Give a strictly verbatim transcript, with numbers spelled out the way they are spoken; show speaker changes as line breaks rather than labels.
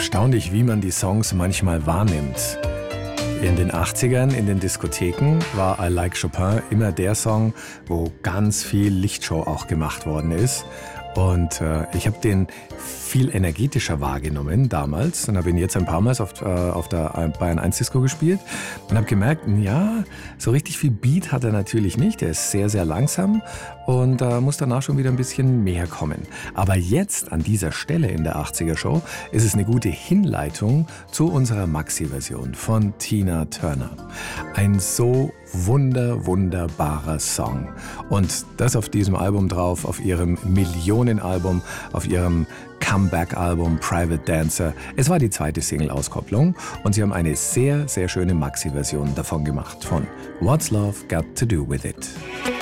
Erstaunlich, wie man die Songs manchmal wahrnimmt. In den achtzigern, in den Diskotheken, war I Like Chopin immer der Song, wo ganz viel Lichtshow auch gemacht worden ist. Und äh, ich habe den viel energetischer wahrgenommen damals und habe ihn jetzt ein paar Mal auf, äh, auf der Bayern eins Disco gespielt und habe gemerkt, ja, so richtig viel Beat hat er natürlich nicht. Er ist sehr, sehr langsam und äh, muss danach schon wieder ein bisschen mehr kommen. Aber jetzt an dieser Stelle in der achtziger-Show ist es eine gute Hinleitung zu unserer Maxi-Version von Tina Turner. Ein so wunder, wunderbarer Song. Und das auf diesem Album drauf, auf ihrem Millionenalbum, auf ihrem Comeback-Album Private Dancer. Es war die zweite Single-Auskopplung und sie haben eine sehr, sehr schöne Maxi-Version davon gemacht von What's Love Got to Do With It.